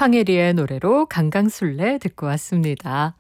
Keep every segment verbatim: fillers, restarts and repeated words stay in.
황혜리의 노래로 강강술래 듣고 왔습니다.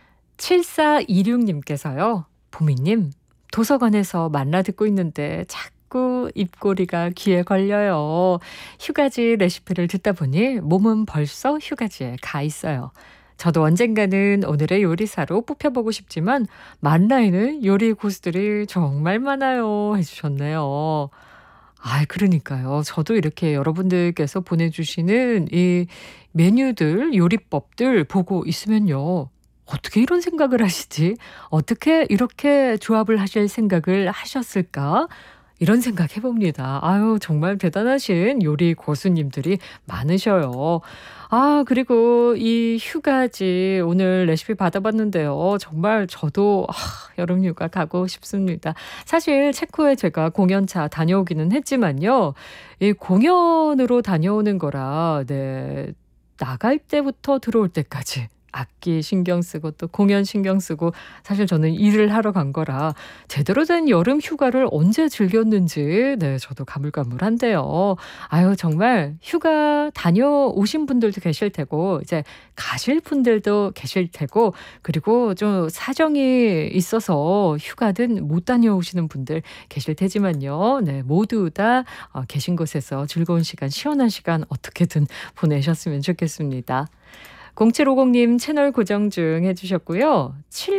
칠사이육님께서요. 보미님, 도서관에서 만나 듣고 있는데 자꾸 입꼬리가 귀에 걸려요. 휴가지 레시피를 듣다 보니 몸은 벌써 휴가지에 가 있어요. 저도 언젠가는 오늘의 요리사로 뽑혀보고 싶지만 만나에는 요리 고수들이 정말 많아요 해주셨네요. 아, 그러니까요. 저도 이렇게 여러분들께서 보내주시는 이 메뉴들, 요리법들 보고 있으면요. 어떻게 이런 생각을 하시지? 어떻게 이렇게 조합을 하실 생각을 하셨을까? 이런 생각 해봅니다. 아유, 정말 대단하신 요리 고수님들이 많으셔요. 아, 그리고 이 휴가지 오늘 레시피 받아봤는데요. 정말 저도 아, 여름 휴가 가고 싶습니다. 사실 체코에 제가 공연차 다녀오기는 했지만요. 이 공연으로 다녀오는 거라, 네, 나갈 때부터 들어올 때까지 악기 신경 쓰고 또 공연 신경 쓰고 사실 저는 일을 하러 간 거라 제대로 된 여름 휴가를 언제 즐겼는지 네, 저도 가물가물한데요. 아유, 정말 휴가 다녀오신 분들도 계실 테고 이제 가실 분들도 계실 테고 그리고 좀 사정이 있어서 휴가든 못 다녀오시는 분들 계실 테지만요. 네, 모두 다 어, 계신 곳에서 즐거운 시간, 시원한 시간 어떻게든 보내셨으면 좋겠습니다. 공칠오공님 채널 고정 중 해주셨고요.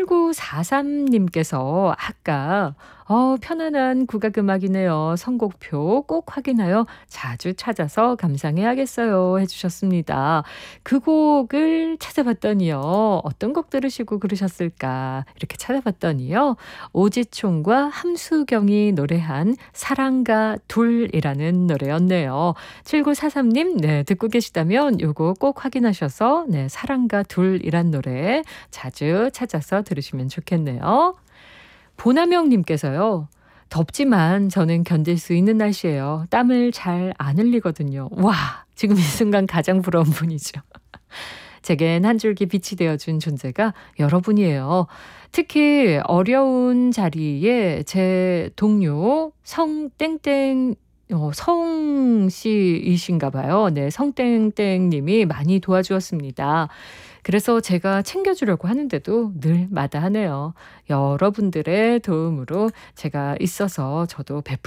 칠구사삼님께서 아까 어, 편안한 국악음악이네요. 선곡표 꼭 확인하여 자주 찾아서 감상해야겠어요 해주셨습니다. 그 곡을 찾아봤더니요. 어떤 곡 들으시고 그러셨을까 이렇게 찾아봤더니요. 오지총과 함수경이 노래한 사랑과 둘이라는 노래였네요. 칠구사삼님 네, 듣고 계시다면 요거 꼭 확인하셔서 네, 사랑과 둘이란 노래 자주 찾아서 들으시면 좋겠네요. 보남영님께서요. 덥지만 저는 견딜 수 있는 날씨예요. 땀을 잘 안 흘리거든요. 와, 지금 이 순간 가장 부러운 분이죠. 제겐 한 줄기 빛이 되어준 존재가 여러분이에요. 특히 어려운 자리에 제 동료 성땡땡 어, 성 씨이신가 봐요. 네, 성땡땡님이 많이 도와주었습니다. 그래서 제가 챙겨주려고 하는데도 늘 마다하네요. 여러분들의 도움으로 제가 있어서 저도 베풀